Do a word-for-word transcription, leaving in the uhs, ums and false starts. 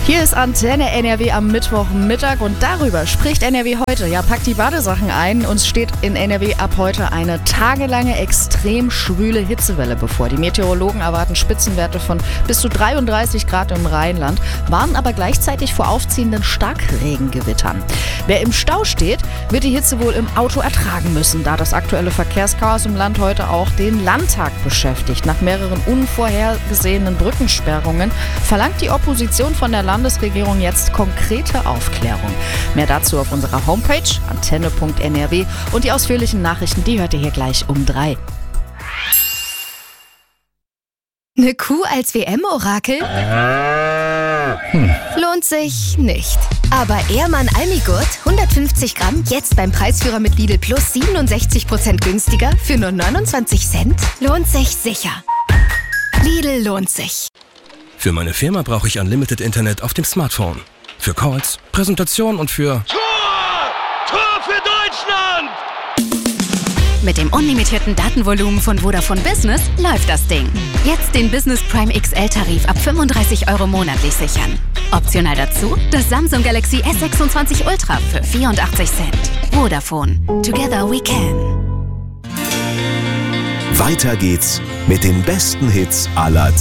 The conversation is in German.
Hier ist Antenne N R W am Mittwochmittag und darüber spricht N R W heute. Ja, packt die Badesachen ein. Uns steht in N R W ab heute eine tagelange extrem schwüle Hitzewelle bevor. Die Meteorologen erwarten Spitzenwerte von bis zu dreiunddreißig Grad im Rheinland, warnen aber gleichzeitig vor aufziehenden Starkregengewittern. Wer im Stau steht, wird die Hitze wohl im Auto ertragen müssen, da das aktuelle Verkehrschaos im Land heute auch den Landtag beschäftigt. Nach mehreren unvorhergesehenen Brückensperrungen verlangt die Opposition von der Landesregierung jetzt konkrete Aufklärung. Mehr dazu auf unserer Homepage antenne punkt n r w und die ausführlichen Nachrichten, die hört ihr hier gleich um drei. Eine Kuh als W M-Orakel? Hm. Lohnt sich nicht. Aber Ehrmann Almigurt, hundertfünfzig Gramm, jetzt beim Preisführer mit Lidl Plus siebenundsechzig Prozent günstiger für nur neunundzwanzig Cent? Lohnt sich sicher. Lidl lohnt sich. Für meine Firma brauche ich Unlimited Internet auf dem Smartphone. Für Calls, Präsentation und für... Tor! Tor für Deutschland! Mit dem unlimitierten Datenvolumen von Vodafone Business läuft das Ding. Jetzt den Business Prime X L-Tarif ab fünfunddreißig Euro monatlich sichern. Optional dazu das Samsung Galaxy S sechsundzwanzig Ultra für vierundachtzig Cent. Vodafone. Together we can. Weiter geht's mit den besten Hits aller